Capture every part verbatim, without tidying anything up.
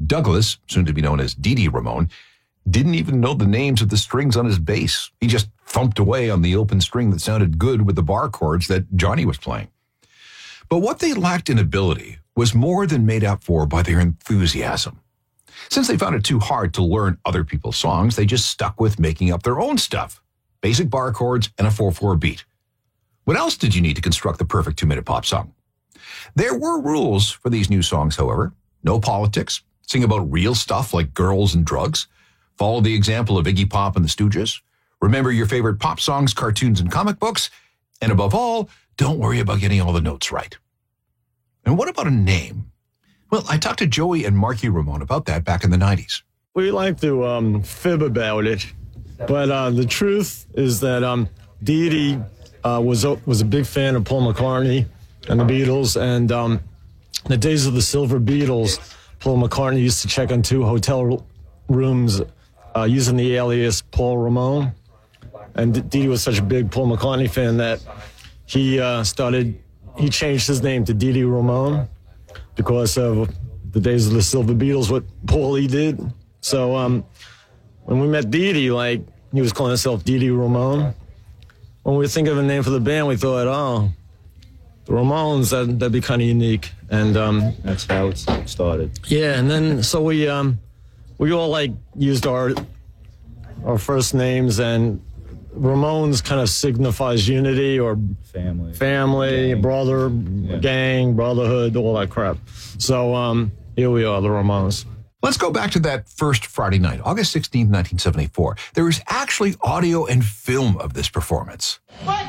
Douglas, soon to be known as Dee Dee Ramone, didn't even know the names of the strings on his bass. He just thumped away on the open string that sounded good with the bar chords that Johnny was playing. But what they lacked in ability was more than made up for by their enthusiasm. Since they found it too hard to learn other people's songs, they just stuck with making up their own stuff. Basic bar chords and a four four beat. What else did you need to construct the perfect two-minute pop song? There were rules for these new songs, however. No politics. Sing about real stuff like girls and drugs. Follow the example of Iggy Pop and the Stooges. Remember your favorite pop songs, cartoons, and comic books. And above all, don't worry about getting all the notes right. And what about a name? Well, I talked to Joey and Marky Ramone about that back in the nineties. We like to um, fib about it, but uh, the truth is that um, Dee Dee uh, was, a, was a big fan of Paul McCartney and the Beatles, and um, in the days of the Silver Beatles, Paul McCartney used to check into hotel rooms uh, using the alias Paul Ramone, and Dee Dee was such a big Paul McCartney fan that he uh, started, he changed his name to Dee Dee Ramone, because of the days of the Silver Beatles, what Paulie did. So um, when we met Dee Dee, like, he was calling himself Dee Dee Ramone. When we were thinking of a name for the band, we thought, oh, the Ramones, that, that'd be kind of unique. And um, that's how it started. Yeah, and then so we um, we all, like, used our our first names, and Ramones kind of signifies unity or family, family, gang. brother, yeah. gang, brotherhood, all that crap. So um, here we are, the Ramones. Let's go back to that first Friday night, August sixteenth, nineteen seventy-four. There is actually audio and film of this performance.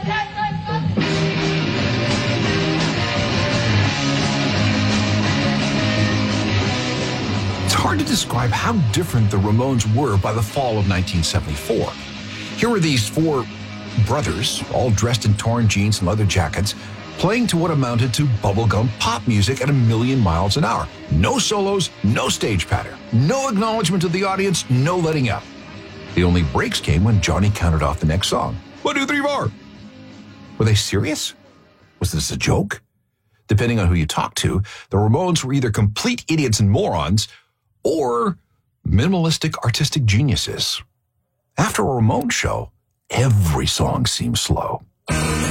It's hard to describe how different the Ramones were by the fall of nineteen seventy-four. Here were these four brothers, all dressed in torn jeans and leather jackets, playing to what amounted to bubblegum pop music at a million miles an hour. No solos, no stage patter, no acknowledgement of the audience, no letting up. The only breaks came when Johnny counted off the next song. One, two, three, four. Were they serious? Was this a joke? Depending on who you talk to, the Ramones were either complete idiots and morons or minimalistic artistic geniuses. After a Ramones show, every song seems slow.